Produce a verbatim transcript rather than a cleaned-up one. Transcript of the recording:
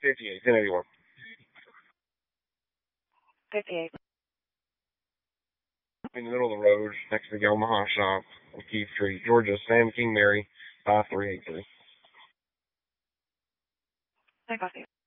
fifty-eight, ten eighty-one. fifty-eight. In the middle of the road, next to the Omaha shop on Keith Street, Georgia, Sam King Mary, five three eight three. I got you.